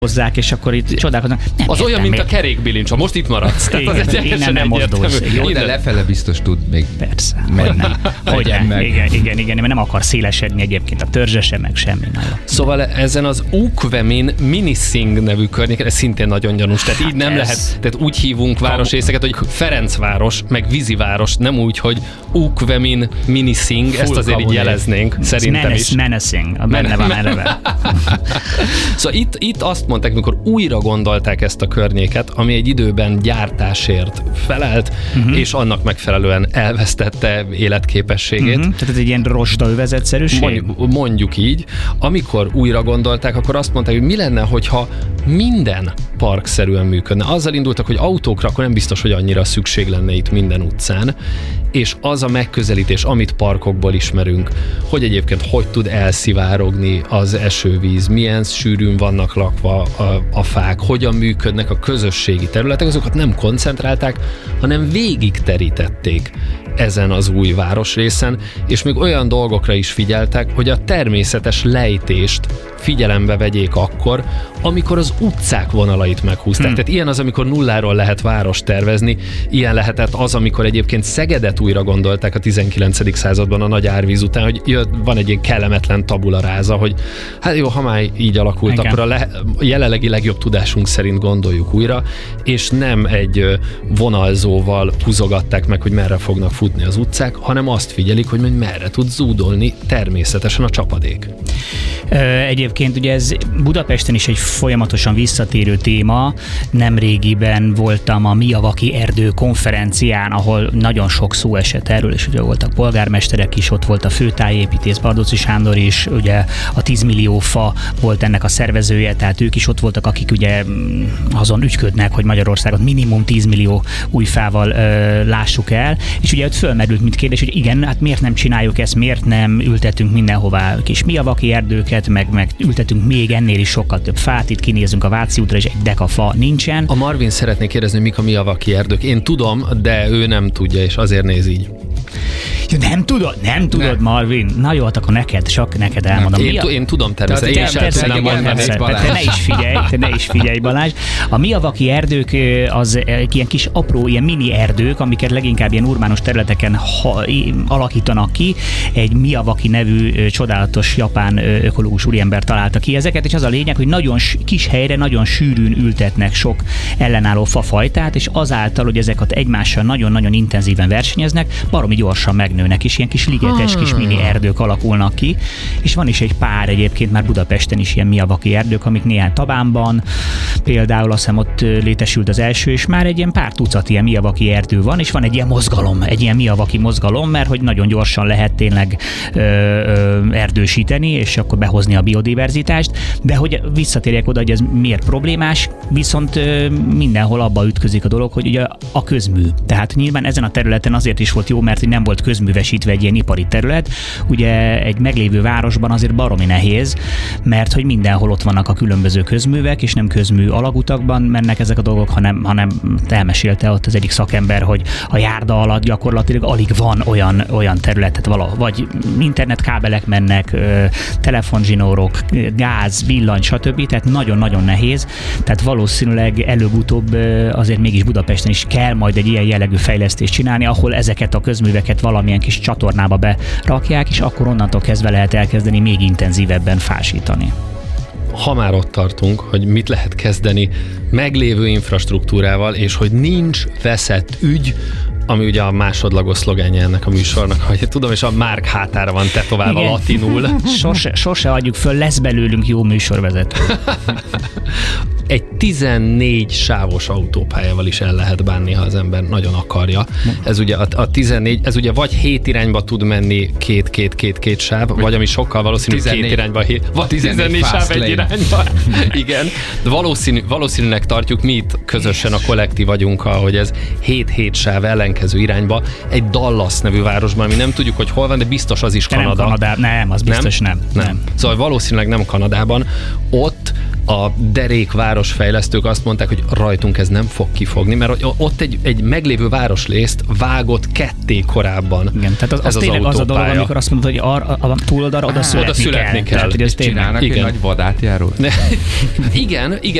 hozzák, és akkor itt csodálkoznak. Nem az értem, olyan, mint miért? a kerékbilincs, ha most itt maradsz. Tehát az egy Igen, nem mozdulsz. Jó, de lefele biztos tud még. Persze, menni. hogy Legyen meg. igen, mert nem akar szélesedni egyébként a törzse sem, meg semmi. Szóval ezen az Ukvemin Minising nevű környéken, ez szintén nagyon gyanús, tehát így nem lehet, tehát úgy hívunk városrészeket, hogy Ferencváros, meg Víziváros, nem úgy, hogy Ukvemin Minising, ezt azért így jeleznénk, szerintem is. Menacing, benne van eleve. Szóval itt azt mondták, mikor újra gondolták ezt a környéket, ami egy időben gyártásért felelt, és annak megfelelően elvesztette életképességét. Tehát ez egy ilyen rostaövezetszerűség? Mondjuk így. Amikor újra gondolták, akkor azt mondták, hogy mi lenne, hogyha minden parkszerűen működne. Azzal indultak, hogy autókra akkor nem biztos, hogy annyira szükség lenne itt minden utcán, és az a megközelítés, amit parkokból ismerünk, hogy egyébként hogy tud elszivárogni az esővíz, milyen sűrűn vannak lakva a fák, hogyan működnek a közösségi területek, azokat nem koncentrálták, hanem végig terítették ezen az új városrészen, és még olyan dolgokra is figyeltek, hogy a természetes lejtést figyelembe vegyék akkor, amikor az utcák vonalait meghúzták. Tehát ilyen az, amikor nulláról lehet várost tervezni, ilyen lehetett az, amikor egyébként Szegedet újra gondolták a 19. században a nagy árvíz után, hogy van egy ilyen kellemetlen tabula ráza, hogy hát jó, ha már így alakult, igen, akkor a jelenlegi legjobb tudásunk szerint gondoljuk újra, és nem egy vonalzóval húzogatták meg, hogy merre fognak futni az utcák, hanem azt figyelik, hogy merre tud zúdolni természetesen a csapadék. Egyébként ugye ez Budapesten is egy folyamatosan visszatérő téma. Nemrégiben voltam a Miavaki Erdő konferencián, ahol nagyon sok szó esett erről, és ugye voltak polgármesterek is, ott volt a főtájépítész Bardóczy Sándor is, ugye a 10 millió fa volt ennek a szervezője, tehát ők is ott voltak, akik ugye azon ügyködnek, hogy Magyarországot minimum 10 millió új fával lássuk el, és ugye ott fölmerült mint kérdés, hogy igen, hát miért nem csináljuk ezt, miért nem ültetünk mindenhová kis Miavaki erdőket, meg ültetünk még ennél is sokkal több fát, itt kinézünk a Váci útra, és egy deka fa nincsen. A Marvin szeretné kérdezni, mik a Miavaki erdők. Én tudom, de ő nem tudja, és azért néz így. Ja, nem tudod, Marvin? Na jó, hát akkor neked elmondom. Én tudom természetesen. Én sem tudnám mondani. Te ne is figyelj, Balázs. A Miavaki erdők az ilyen kis apró, ilyen mini erdők, amiket leginkább ilyen urbánus területeken alakítanak ki. Egy Miavaki nevű csodálatos japán ökológus úriember találta ki ezeket, és az a lényeg, hogy nagyon kis helyre nagyon sűrűn ültetnek sok ellenálló fafajtát, és azáltal, hogy ezeket egymással nagyon-nagyon intenzíven versenyeznek, baromi gyorsan megnőnek, és ilyen kis ligetes, kis mini erdők alakulnak ki, és van is egy pár egyébként már Budapesten is ilyen Miavaki erdők, amik néhány Tabánban, például azt hiszem ott létesült az első, és már egy ilyen pár tucat ilyen Miavaki erdő van, és van egy ilyen mozgalom, egy ilyen Miavaki mozgalom, mert hogy nagyon gyorsan lehet tényleg erdősíteni, és akkor behozni a biodiverzitást, de hogy visszatérjek oda, hogy ez miért problémás, viszont mindenhol abba ütközik a dolog, hogy ugye a közmű. Tehát nyilván ezen a területen azért is volt jó, mert hogy nem volt közművesítve egy ilyen ipari terület. Ugye egy meglévő városban azért baromi nehéz, mert hogy mindenhol ott vannak a különböző közművek, és nem közmű alagutakban mennek ezek a dolgok, hanem elmesélte ott az egyik szakember, hogy a járda alatt gyakorlatilag alig van olyan területet valahol, vagy internetkábelek mennek, telefonzsinórok, gáz, villany, stb. Tehát nagyon-nagyon nehéz. Tehát valószínűleg előbb-utóbb azért mégis Budapesten is kell majd egy ilyen jellegű fejlesztést csinálni, ahol ezeket a közműveket valamilyen kis csatornába berakják, és akkor onnantól kezdve lehet elkezdeni még intenzívebben fásítani. Ha már ott tartunk, hogy mit lehet kezdeni meglévő infrastruktúrával, és hogy nincs veszett ügy, ami ugye a másodlagos szlogenje ennek a műsornak, hogy tudom, és a márk hátára van tetoválva latinul. Sose adjuk föl, lesz belőlünk jó műsorvezető. Egy 14 sávos autópályával is el lehet bánni, ha az ember nagyon akarja. Ez ugye a 14, ez ugye vagy 7 irányba tud menni két sáv, vagy ami sokkal valószínűbb 2 irányba, vagy 14 sáv egy irányba. Igen, de valószínűleg tartjuk mi itt közösen a kollektív agyunkkal, hogy ez 7 sáv ellenkező irányba egy Dallas nevű városban, ami nem tudjuk, hogy hol van, de biztos az is Kanada. Nem, az biztos nem. Szóval valószínűleg nem Kanadában. Ott a derék városfejlesztők azt mondták, hogy rajtunk ez nem fog kifogni, mert ott egy meglévő városrészt vágott ketté korábban. Igen, tehát az tényleg az a dolog, amikor azt mondod, hogy a túloldalra oda születni kell. Tehát, hogy ez csinálnak egy nagy vadátjárót? Igen,